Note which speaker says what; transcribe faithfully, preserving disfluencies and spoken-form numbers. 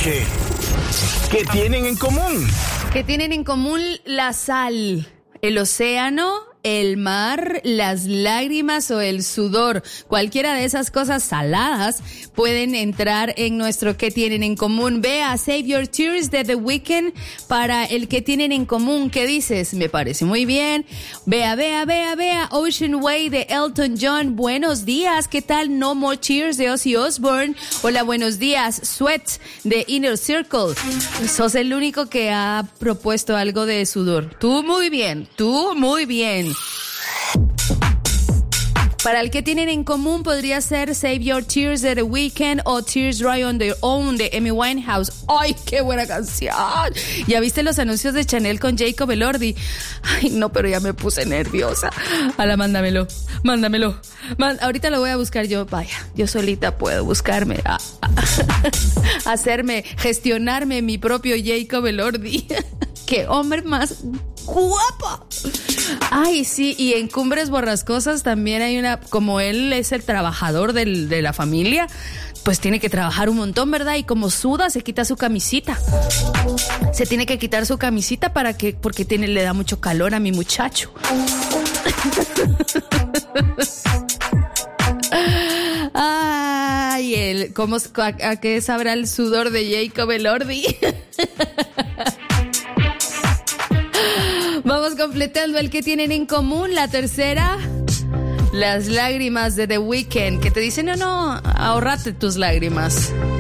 Speaker 1: dije, ¿qué tienen en común?
Speaker 2: ¿Qué tienen en común la sal, el océano, el mar, las lágrimas o el sudor? Cualquiera de esas cosas saladas pueden entrar en nuestro ¿qué tienen en común? Vea Save Your Tears de The Weeknd para el ¿qué tienen en común? ¿Qué dices? Me parece muy bien. Vea, vea, vea, vea Ocean Way de Elton John. Buenos días, ¿qué tal? No More Tears de Ozzy Osbourne. Hola, buenos días. Sweat de Inner Circle. Sos el único que ha propuesto algo de sudor. Tú muy bien, tú muy bien. Para el que tienen en común podría ser Save Your Tears de The Weeknd o Tears Dry on Their Own de Amy Winehouse. ¡Ay, qué buena canción! ¿Ya viste los anuncios de Chanel con Jacob Elordi? Ay, no, pero ya me puse nerviosa. Ala, mándamelo, mándamelo. Man, ahorita lo voy a buscar yo. Vaya, yo solita puedo buscarme, a, a, hacerme, gestionarme mi propio Jacob Elordi. ¡Qué hombre más guapo! Ay, sí, y en Cumbres Borrascosas también hay una, como él es el trabajador del, de la familia, pues tiene que trabajar un montón, ¿verdad? Y como suda, se quita su camisita. Se tiene que quitar su camisita para que, porque tiene, le da mucho calor a mi muchacho. Ay, el, ¿cómo, a, a qué sabrá el sudor de Jacob Elordi? Vamos completando el que tienen en común. La tercera, las lágrimas de The Weeknd, que te dicen, no, no, ahórrate tus lágrimas.